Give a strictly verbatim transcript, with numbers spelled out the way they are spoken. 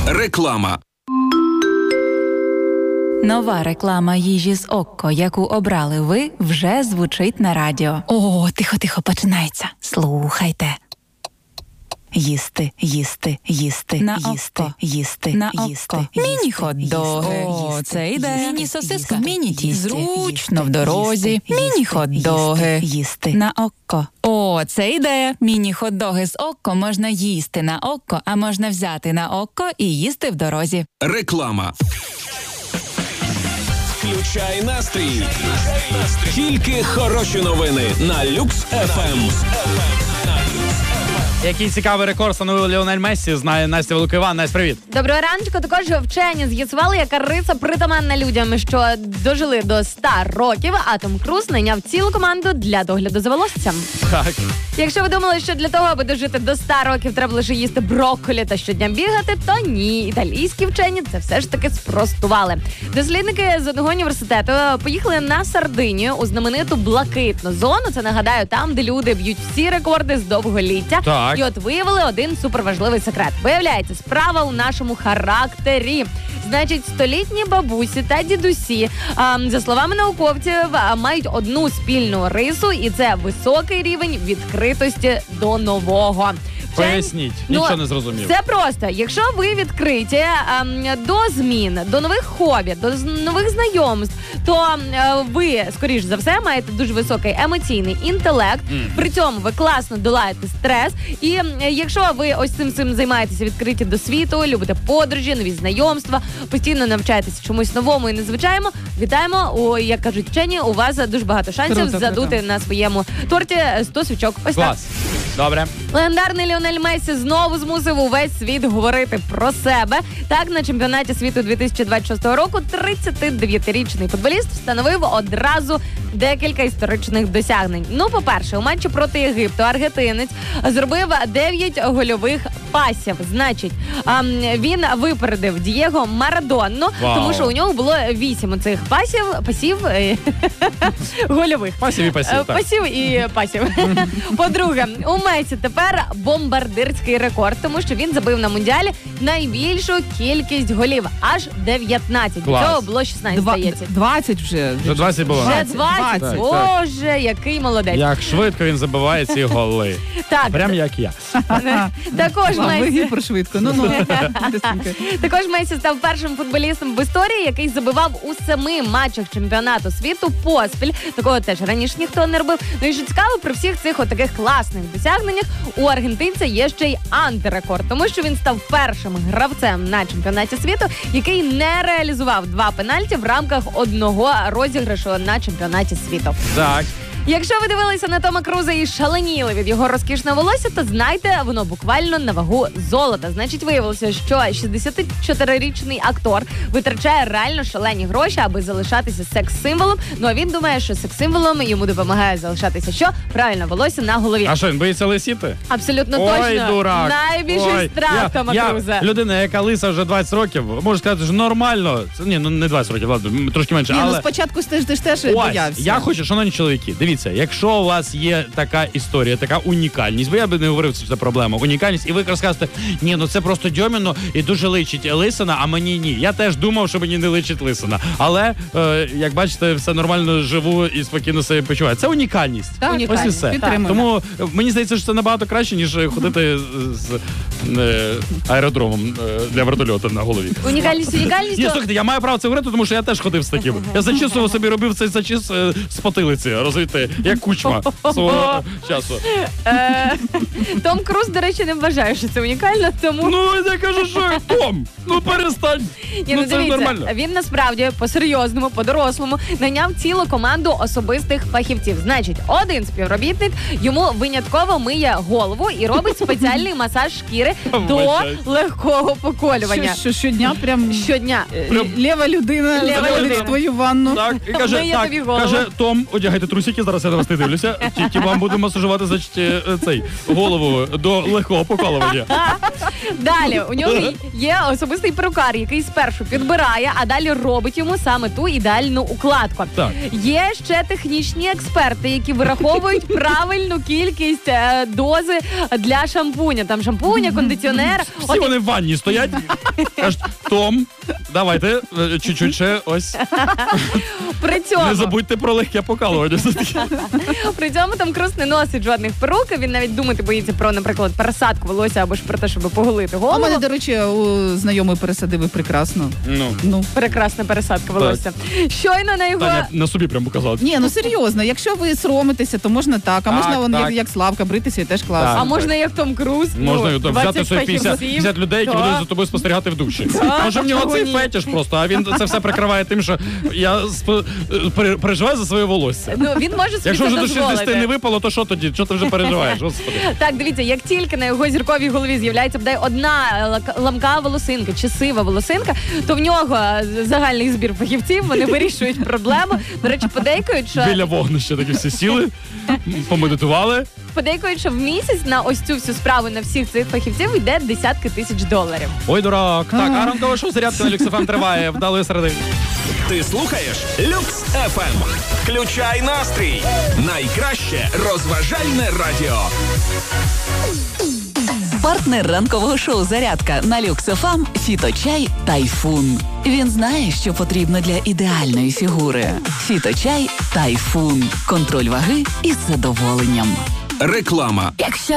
Реклама. Нова реклама їжі з Окко, яку обрали ви, вже звучить на радіо. О, тихо-тихо, починається. Слухайте. Їсти, їсти, їсти, на їсти, Окко. їсти, на їсти, Окко. Міні-хот-доги. О, це йде. Міні-сосиска. Міні-тісті. Зручно в дорозі. Міні-хот-доги. Їсти. На Окко. О, це ідея. Міні-хот-доги з Окко можна їсти на Окко, а можна взяти на Окко і їсти в дорозі. Реклама. Включай настрій. Тільки хороші новини на Люкс еф ем. Який цікавий рекорд встановив Ліонель Мессі, знає Настя Великова. Настя, привіт. Доброго раночку. Також вчені з'ясували, яка риса притаманна людям, що дожили до ста років, а Том Круз найняв цілу команду для догляду за волоссям. Так. Якщо ви думали, що для того, аби дожити до ста років, треба лише їсти брокколі та щодня бігати, то ні. Італійські вчені це все ж таки спростували. Дослідники з одного університету поїхали на Сардинію у знамениту блакитну зону. Це, нагадаю, там, де люди б'ють всі рекорди з довголіття. Так. І от виявили один суперважливий секрет. Виявляється, справа у нашому характері. Значить, столітні бабусі та дідусі, а, за словами науковців, а, мають одну спільну рису, і це високий рівень відкритості до нового. Поясніть, Ну, нічого не зрозумів. Це просто, якщо ви відкриті ем, до змін, до нових хобі, до з- нових знайомств, то е, ви, скоріш за все, маєте дуже високий емоційний інтелект, при цьому ви класно долаєте стрес, і м, якщо ви ось цим цим займаєтеся, відкриті до світу, любите подорожі, нові знайомства, постійно навчаєтеся чомусь новому і незвичайному, вітаємо, у, як кажуть вчені, у вас дуже багато шансів Круто, задути круто. на своєму торті сто свічок. Ось так. Клас. Добре. Легендарний Ліонель Мессі знову змусив увесь світ говорити про себе. Так, на чемпіонаті світу дві тисячі двадцять шостого року тридцятидев'ятирічний футболіст встановив одразу декілька історичних досягнень. Ну, по-перше, у матчі проти Єгипту аргентинець зробив дев'ять гольових пасів. Значить, ам, він випередив Дієго Марадонну, Вау. тому що у нього було вісім цих пасів, пасів е, гольових. Пасів і пасів, Е, так. Пасів і пасів. По-друге, у Месі тепер бомбардирський рекорд, тому що він забив на Мундіалі найбільшу кількість голів. Аж дев'ятнадцять. До Клас. цього було шістнадцять, Два- здається. двадцять вже. Вже двадцять було. Вже двадцять. двадцять. Так, Боже, який молодець. Як швидко він забиває ці голи. Так, Прям як я. також А, ви Месі. гіпершвидко. Ну, ну. Також Месі став першим футболістом в історії, який забивав у семи матчах чемпіонату світу поспіль. Такого теж раніше ніхто не робив. Ну і що цікаво, при всіх цих от таких класних досягненнях у аргентинця є ще й антирекорд, тому що він став першим гравцем на чемпіонаті світу, який не реалізував два пенальті в рамках одного розіграшу на чемпіонаті світу. Так. Якщо ви дивилися на Тома Круза і шаленіли від його розкішного волосся, то знайте, воно буквально на вагу золота. Значить, виявилося, що шістдесятичотирирічний актор витрачає реально шалені гроші, аби залишатися секс-символом. Ну а він думає, що секс-символом йому допомагає залишатися що? Правильно, волосся на голові. А що, він боїться лисіти? Абсолютно Ой, точно. дурак. Найбільший Ой. страх Я- Тома я, Круза. людина, яка лиса вже двадцять років, може сказати, що нормально. Це, ні, ну не двадцять років, ладно, м, трошки менше. Ні, ну але... спочатку ти ж ти ж теж Ось, боявся. я хочу, шановні чоловіки, дивіться, якщо у вас є така історія, така унікальність, бо я би не говорив, що це проблема, унікальність, і ви розказуєте, ні, ну це просто Дьоміно і дуже личить лисина, а мені ні. Я теж думав, що мені не личить лисина. Але, е, як бачите, все нормально живу і спокійно себе почуваю. Це унікальність. Так, Ось і унікальність. все. Підтримую. Тому е, мені здається, що це набагато краще, ніж ходити з, з е, аеродромом е, для вертольоту на голові. Унікальність, унікальність. Ні, то- слухайте, я маю право це говорити, тому що я теж ходив з таким. Я зачісував собі, робив цей зачіс е, з потилиці, розумієте, як Кучма свого часу. Е, Том Круз, до речі, не вважає, що це унікально, тому... Ну, я кажу, що Том, ну перестань. Ні, Ну, ну, це ж дивіться, нормально. він насправді по-серйозному, по-дорослому найняв цілу команду особистих фахівців. Значить, один співробітник йому винятково миє голову і робить спеціальний масаж шкіри до Вибачаюсь. легкого поколювання. Що, що щодня прям Щодня. е, лєва людина Лєва заходить людина. в твою ванну. Так, і каже, Миє так, тобі голову. каже, Том, одягайте трусики, зараз я на вас не дивлюся. Тільки вам буду масажувати, значить, е, цей, голову до легкого покалування. Далі, у нього є особистий перукар, який спершу підбирає, а далі робить йому саме ту ідеальну укладку. Так. Є ще технічні експерти, які вираховують правильну кількість е, дози для шампуня. Там шампуня, кондиціонер. Всі вони в ванні стоять, кажуть, Том, давайте, е, чуть-чуть ще, ось. При цьому, Не забудьте про легке покалування. при цьому там Круз не носить жодних перук, він навіть думати боїться про, наприклад, пересадку волосся або ж про те, щоб поголити А голову. в мене, до речі, у знайомий пересадив і прекрасно. Ну, Ну. Прекрасна пересадка волосся. Щойно на його... Таня на собі прям показала. Ні, ну серйозно, якщо ви соромитеся, то можна так, а Так, можна вон, так. як, як Славка, бритися і теж класно. А можна як Том Круз? Можна ну, там, взяти собі п'ятдесят, п'ятдесят людей, які Так. будуть за тобою спостерігати в душі. Так, Може в нього чого цей ні? фетиш просто, а він це все прикриває тим, що я сп- пере- переживаю за своє волосся. Ну, він може собі Якщо це вже до дозволити. шістдесят не випало, то що тоді? Що ти вже переживаєш? Господи. Так, дивіться, як тільки на його зірковій голові з'являється бодай одна лак- ламка волосинка чи сива волосинка, то в нього е, загальний збір фахівців, вони вирішують проблему. До речі, подейкують, що, Біля вогнища такі всі сіли, помедитували. подейкують, що в місяць на ось цю всю справу на всіх цих фахівців йде десятки тисяч доларів. Ой, дурак. Так, а ранкове шоу «Зарядка» на Люкс еф ем триває. Вдалої середи. Ти слухаєш Люкс еф ем. Включай настрій. Найкраще розважальне радіо. Партнер ранкового шоу «Зарядка» на Люкс еф ем – Фіточай «Тайфун». Він знає, що потрібно для ідеальної фігури. Фіточай «Тайфун». Контроль ваги із задоволенням. Реклама. Якщо